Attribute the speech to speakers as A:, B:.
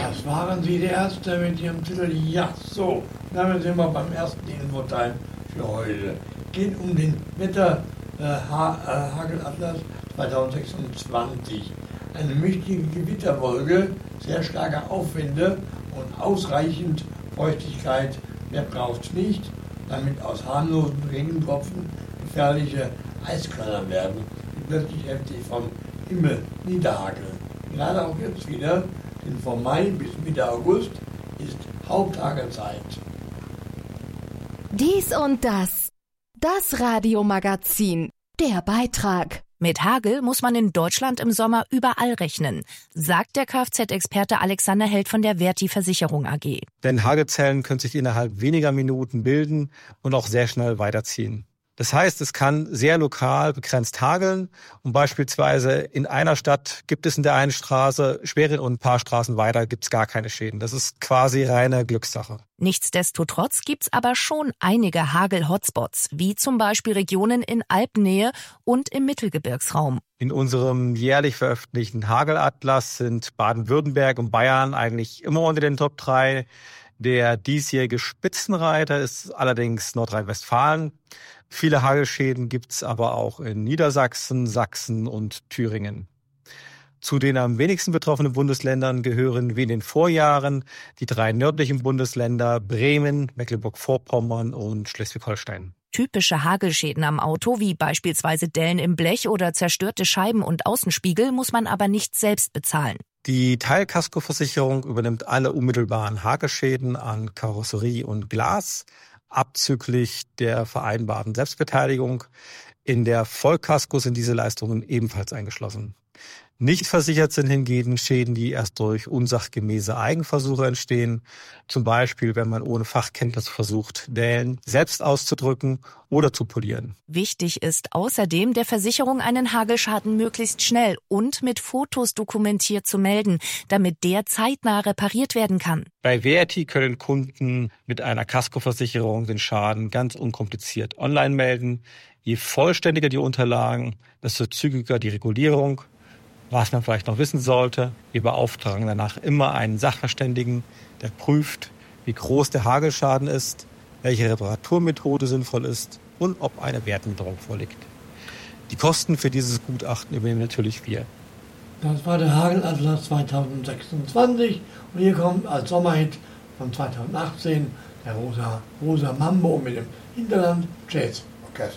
A: Das waren Sie der Erste mit Ihrem Titel. Ja, so. Damit sind wir beim ersten Infoteil für heute. Geht um den Hagelatlas 2026. Eine mächtige Gewitterwolke, sehr starke Aufwinde und ausreichend Feuchtigkeit. Wer braucht nicht, damit aus harmlosen Regentropfen gefährliche Eiskörner werden, die plötzlich heftig vom Himmel niederhageln. Gerade auch jetzt wieder, denn von Mai bis Mitte August ist Haupttagezeit.
B: Dies und das. Das Radiomagazin. Der Beitrag.
C: Mit Hagel muss man in Deutschland im Sommer überall rechnen, sagt der Kfz-Experte Alexander Held von der Verti Versicherung AG.
D: Denn Hagelzellen können sich innerhalb weniger Minuten bilden und auch sehr schnell weiterziehen. Das heißt, es kann sehr lokal begrenzt hageln und beispielsweise in einer Stadt gibt es in der einen Straße Schwere und ein paar Straßen weiter gibt es gar keine Schäden. Das ist quasi reine Glückssache.
C: Nichtsdestotrotz gibt's aber schon einige Hagel-Hotspots, wie zum Beispiel Regionen in Alpennähe und im Mittelgebirgsraum.
D: In unserem jährlich veröffentlichten Hagelatlas sind Baden-Württemberg und Bayern eigentlich immer unter den Top 3. Der diesjährige Spitzenreiter ist allerdings Nordrhein-Westfalen. Viele Hagelschäden gibt's aber auch in Niedersachsen, Sachsen und Thüringen. Zu den am wenigsten betroffenen Bundesländern gehören wie in den Vorjahren die 3 nördlichen Bundesländer Bremen, Mecklenburg-Vorpommern und Schleswig-Holstein.
C: Typische Hagelschäden am Auto, wie beispielsweise Dellen im Blech oder zerstörte Scheiben und Außenspiegel, muss man aber nicht selbst bezahlen.
D: Die Teilkaskoversicherung übernimmt alle unmittelbaren Hagelschäden an Karosserie und Glas, abzüglich der vereinbarten Selbstbeteiligung. In der Vollkasko sind diese Leistungen ebenfalls eingeschlossen. Nicht versichert sind hingegen Schäden, die erst durch unsachgemäße Eigenversuche entstehen. Zum Beispiel, wenn man ohne Fachkenntnis versucht, Dellen selbst auszudrücken oder zu polieren.
C: Wichtig ist außerdem, der Versicherung einen Hagelschaden möglichst schnell und mit Fotos dokumentiert zu melden, damit der zeitnah repariert werden kann.
D: Bei Verti können Kunden mit einer Kaskoversicherung den Schaden ganz unkompliziert online melden. Je vollständiger die Unterlagen, desto zügiger die Regulierung. Was man vielleicht noch wissen sollte, wir beauftragen danach immer einen Sachverständigen, der prüft, wie groß der Hagelschaden ist, welche Reparaturmethode sinnvoll ist und ob eine Wertminderung vorliegt. Die Kosten für dieses Gutachten übernehmen natürlich wir.
A: Das war der Hagelatlas 2026 und hier kommt als Sommerhit von 2018 der Rosa Mambo mit dem Hinterland Jazz.